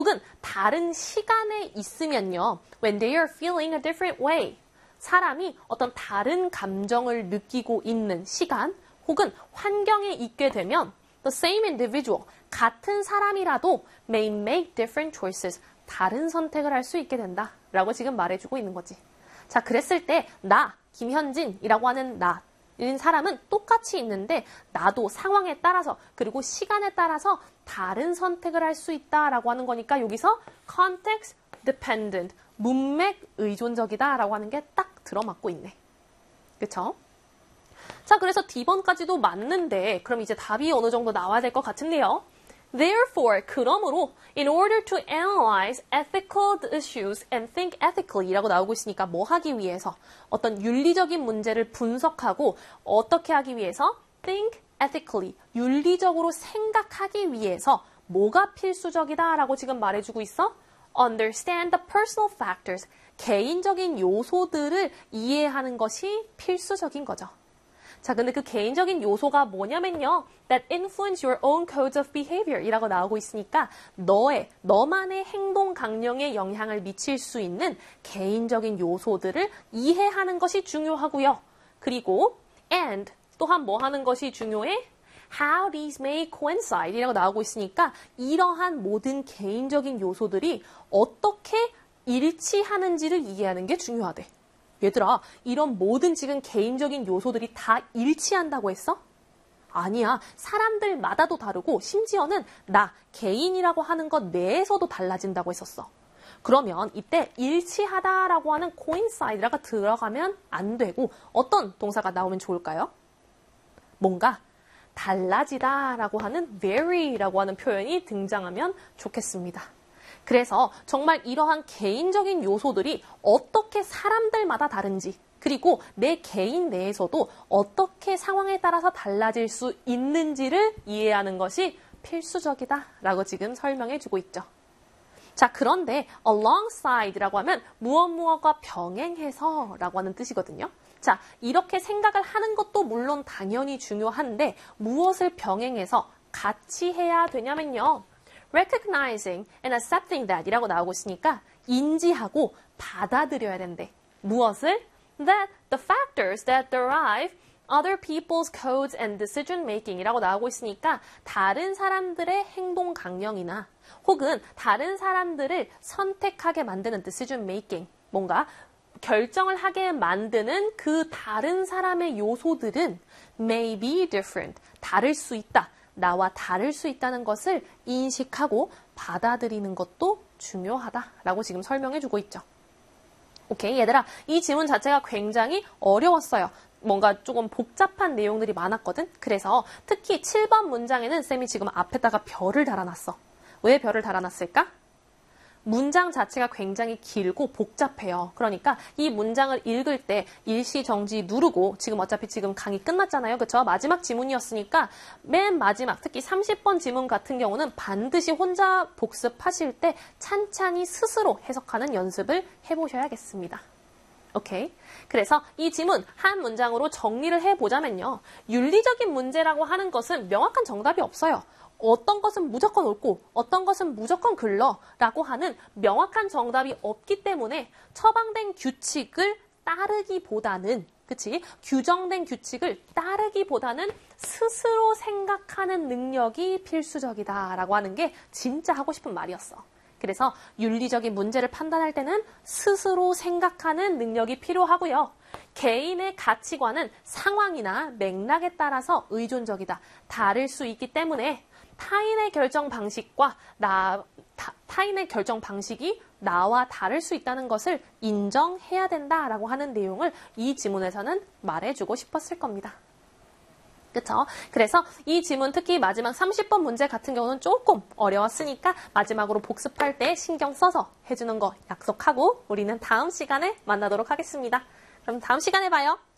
혹은 다른 시간에 있으면요. When they are feeling a different way. 사람이 어떤 다른 감정을 느끼고 있는 시간 혹은 환경에 있게 되면 the same individual, 같은 사람이라도 may make different choices. 다른 선택을 할 수 있게 된다. 라고 지금 말해주고 있는 거지. 자, 그랬을 때 나, 김현진이라고 하는 나인 사람은 똑같이 있는데 나도 상황에 따라서 그리고 시간에 따라서 다른 선택을 할 수 있다라고 하는 거니까 여기서 context dependent, 문맥 의존적이다 라고 하는 게 딱 들어맞고 있네. 그쵸? 자, 그래서 D번까지도 맞는데 그럼 이제 답이 어느 정도 나와야 될 것 같은데요. Therefore, 그러므로 in order to analyze ethical issues and think ethically 라고 나오고 있으니까 뭐 하기 위해서 어떤 윤리적인 문제를 분석하고 어떻게 하기 위해서 think ethically, 윤리적으로 생각하기 위해서 뭐가 필수적이다 라고 지금 말해주고 있어? Understand the personal factors, 개인적인 요소들을 이해하는 것이 필수적인 거죠. 자, 근데 그 개인적인 요소가 뭐냐면요. That influence your own codes of behavior 이라고 나오고 있으니까 너만의 행동 강령에 영향을 미칠 수 있는 개인적인 요소들을 이해하는 것이 중요하고요. 그리고 and 또한 뭐 하는 것이 중요해? How these may coincide 이라고 나오고 있으니까 이러한 모든 개인적인 요소들이 어떻게 일치하는지를 이해하는 게 중요하대. 얘들아, 이런 모든 지금 개인적인 요소들이 다 일치한다고 했어? 아니야. 사람들마다도 다르고 심지어는 나, 개인이라고 하는 것 내에서도 달라진다고 했었어. 그러면 이때 일치하다라고 하는 coincide가 들어가면 안 되고 어떤 동사가 나오면 좋을까요? 뭔가 달라지다라고 하는 vary라고 하는 표현이 등장하면 좋겠습니다. 그래서 정말 이러한 개인적인 요소들이 어떻게 사람들마다 다른지 그리고 내 개인 내에서도 어떻게 상황에 따라서 달라질 수 있는지를 이해하는 것이 필수적이다라고 지금 설명해 주고 있죠. 자, 그런데 alongside라고 하면 무엇과 병행해서 라고 하는 뜻이거든요. 자, 이렇게 생각을 하는 것도 물론 당연히 중요한데 무엇을 병행해서 같이 해야 되냐면요. recognizing and accepting that 이라고 나오고 있으니까 인지하고 받아들여야 된대. 무엇을? That the factors that derive other people's codes and decision making 이라고 나오고 있으니까 다른 사람들의 행동 강령이나 혹은 다른 사람들을 선택하게 만드는 decision making, 뭔가 결정을 하게 만드는 그 다른 사람의 요소들은 may be different, 다를 수 있다. 나와 다를 수 있다는 것을 인식하고 받아들이는 것도 중요하다라고 지금 설명해주고 있죠. 오케이, 얘들아, 이 지문 자체가 굉장히 어려웠어요. 뭔가 조금 복잡한 내용들이 많았거든. 그래서 특히 7번 문장에는 쌤이 지금 앞에다가 별을 달아놨어. 왜 별을 달아놨을까? 문장 자체가 굉장히 길고 복잡해요. 그러니까 이 문장을 읽을 때 일시정지 누르고 지금 어차피 지금 강의 끝났잖아요. 그쵸? 마지막 지문이었으니까 맨 마지막 특히 30번 지문 같은 경우는 반드시 혼자 복습하실 때 찬찬히 스스로 해석하는 연습을 해보셔야겠습니다. 오케이. 그래서 이 지문 한 문장으로 정리를 해보자면요. 윤리적인 문제라고 하는 것은 명확한 정답이 없어요. 어떤 것은 무조건 옳고 어떤 것은 무조건 글러라고 하는 명확한 정답이 없기 때문에 처방된 규칙을 따르기보다는 그치? 규정된 규칙을 따르기보다는 스스로 생각하는 능력이 필수적이다라고 하는 게 진짜 하고 싶은 말이었어. 그래서 윤리적인 문제를 판단할 때는 스스로 생각하는 능력이 필요하고요. 개인의 가치관은 상황이나 맥락에 따라서 의존적이다. 다를 수 있기 때문에 타인의 결정 방식과 타인의 결정 방식이 나와 다를 수 있다는 것을 인정해야 된다라고 하는 내용을 이 지문에서는 말해주고 싶었을 겁니다. 그쵸? 그래서 이 지문 특히 마지막 30번 문제 같은 경우는 조금 어려웠으니까 마지막으로 복습할 때 신경 써서 해주는 거 약속하고 우리는 다음 시간에 만나도록 하겠습니다. 그럼 다음 시간에 봐요.